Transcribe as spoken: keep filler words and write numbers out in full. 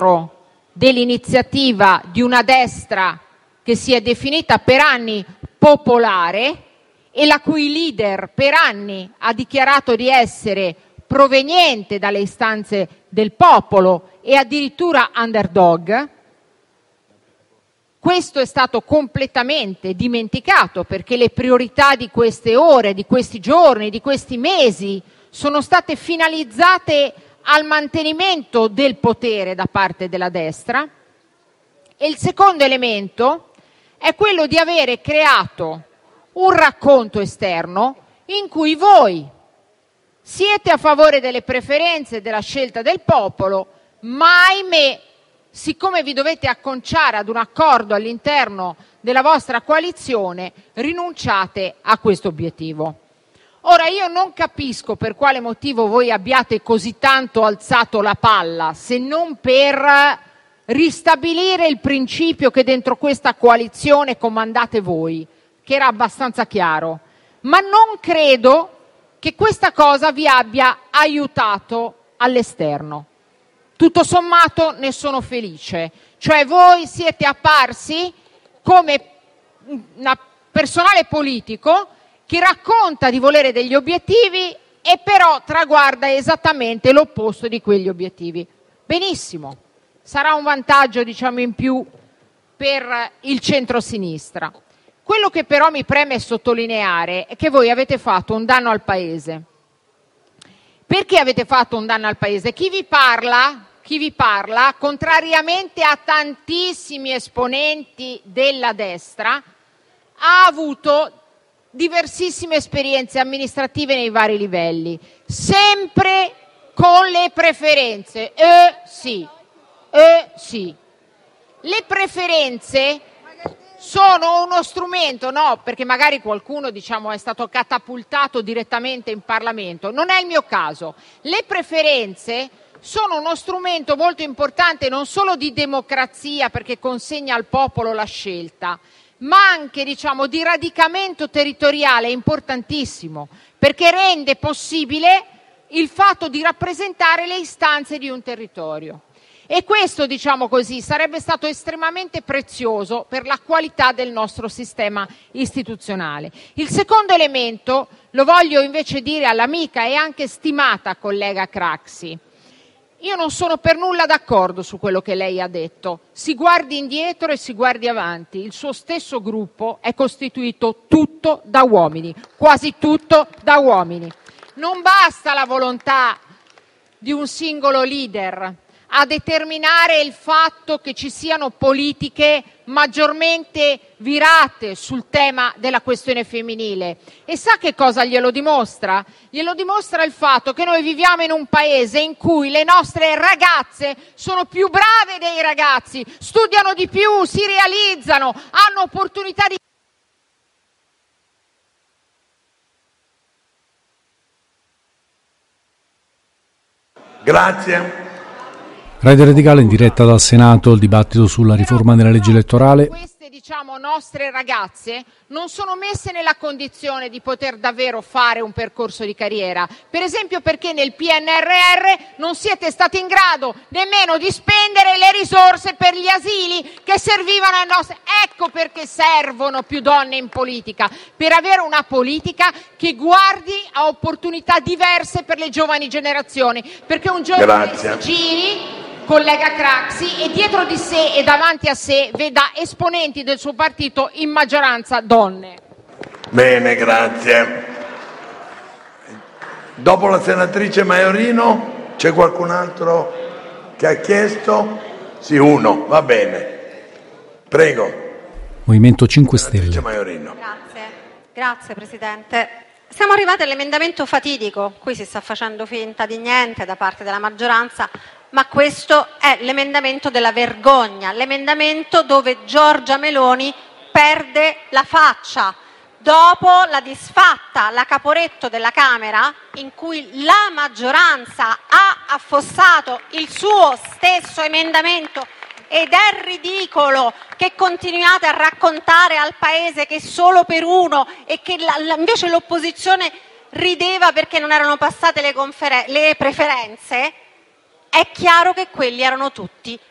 centro dell'iniziativa di una destra che si è definita per anni popolare e la cui leader per anni ha dichiarato di essere proveniente dalle istanze del popolo e addirittura underdog. Questo è stato completamente dimenticato, perché le priorità di queste ore, di questi giorni, di questi mesi sono state finalizzate al mantenimento del potere da parte della destra. E il secondo elemento è quello di avere creato un racconto esterno in cui voi siete a favore delle preferenze e della scelta del popolo, ma ahimè, siccome vi dovete acconciare ad un accordo all'interno della vostra coalizione, rinunciate a questo obiettivo. Ora, io non capisco per quale motivo voi abbiate così tanto alzato la palla, se non per ristabilire il principio che dentro questa coalizione comandate voi, che era abbastanza chiaro, ma non credo che questa cosa vi abbia aiutato all'esterno. Tutto sommato ne sono felice, cioè voi siete apparsi come un personale politico che racconta di volere degli obiettivi e però traguarda esattamente l'opposto di quegli obiettivi. Benissimo, sarà un vantaggio, diciamo, in più per il centrosinistra. Quello che però mi preme sottolineare è che voi avete fatto un danno al Paese. Perché avete fatto un danno al Paese? Chi vi parla, chi vi parla, contrariamente a tantissimi esponenti della destra, ha avuto diversissime esperienze amministrative nei vari livelli, sempre con le preferenze. Eh sì, eh sì. Le preferenze sono uno strumento, no, perché magari qualcuno, diciamo, è stato catapultato direttamente in Parlamento. Non è il mio caso. Le preferenze sono uno strumento molto importante non solo di democrazia, perché consegna al popolo la scelta, ma anche, diciamo, di radicamento territoriale importantissimo, perché rende possibile il fatto di rappresentare le istanze di un territorio. E questo, diciamo così, sarebbe stato estremamente prezioso per la qualità del nostro sistema istituzionale. Il secondo elemento lo voglio invece dire all'amica e anche stimata collega Craxi. Io non sono per nulla d'accordo su quello che lei ha detto. Si guardi indietro e si guardi avanti. Il suo stesso gruppo è costituito tutto da uomini, quasi tutto da uomini. Non basta la volontà di un singolo leader a determinare il fatto che ci siano politiche maggiormente virate sul tema della questione femminile. E sa che cosa glielo dimostra? Glielo dimostra il fatto che noi viviamo in un paese in cui le nostre ragazze sono più brave dei ragazzi, studiano di più, si realizzano, hanno opportunità di... Grazie. Radio Radicale in diretta dal Senato, il dibattito sulla riforma della legge elettorale. Queste, diciamo, nostre ragazze non sono messe nella condizione di poter davvero fare un percorso di carriera, per esempio perché nel P N R R non siete stati in grado nemmeno di spendere le risorse per gli asili che servivano ai nostri... Ecco perché servono più donne in politica, per avere una politica che guardi a opportunità diverse per le giovani generazioni, perché un giorno si giri, collega Craxi, e dietro di sé e davanti a sé veda esponenti del suo partito, in maggioranza donne. Bene, grazie. Dopo la senatrice Maiorino c'è qualcun altro che ha chiesto? Sì, uno, va bene. Prego. Movimento cinque Stelle. Maiorino. Grazie, grazie Presidente. Siamo arrivati all'emendamento fatidico, qui si sta facendo finta di niente da parte della maggioranza, ma questo è l'emendamento della vergogna, l'emendamento dove Giorgia Meloni perde la faccia dopo la disfatta, la Caporetto della Camera, in cui la maggioranza ha affossato il suo stesso emendamento. Ed è ridicolo che continuiate a raccontare al Paese che solo per uno e che la, la, invece l'opposizione rideva perché non erano passate le, conferen- le preferenze. È chiaro che quelli erano tutti